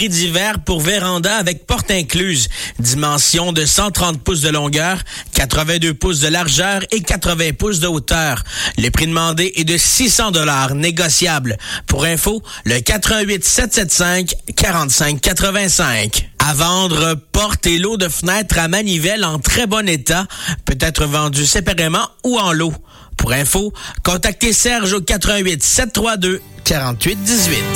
d'hiver pour véranda avec porte incluse. Dimension de 130 pouces de longueur, 82 pouces de largeur et 80 pouces de hauteur. Le prix demandé est de 600 $, négociable. Pour info, le 88 775 45 85. À vendre, porte et lot de fenêtres à manivelle en très bon état, peut être vendu séparément ou en lot. Pour info, contactez Serge au 88 732 48 18.